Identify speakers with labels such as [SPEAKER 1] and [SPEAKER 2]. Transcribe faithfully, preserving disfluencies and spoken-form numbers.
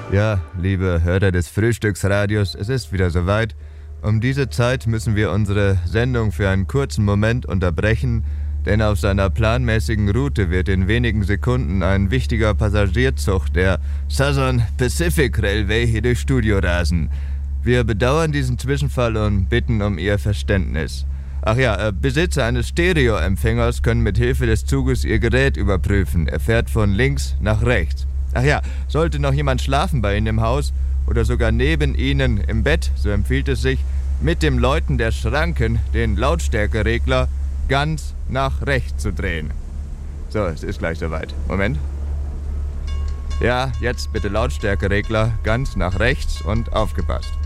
[SPEAKER 1] Ja, liebe Hörer des Frühstücksradios, es ist wieder soweit. Um diese Zeit müssen wir unsere Sendung für einen kurzen Moment unterbrechen, denn auf seiner planmäßigen Route wird in wenigen Sekunden ein wichtiger Passagierzug der Southern Pacific Railway hier durchs Studio rasen. Wir bedauern diesen Zwischenfall und bitten um Ihr Verständnis. Ach ja, äh, Besitzer eines Stereoempfängers können mit Hilfe des Zuges ihr Gerät überprüfen. Er fährt von links nach rechts. Ach ja, sollte noch jemand schlafen bei Ihnen im Haus oder sogar neben Ihnen im Bett, so empfiehlt es sich, mit dem Läuten der Schranken den Lautstärkeregler ganz nach rechts zu drehen. So, es ist gleich soweit. Moment. Ja, jetzt bitte Lautstärkeregler ganz nach rechts und aufgepasst.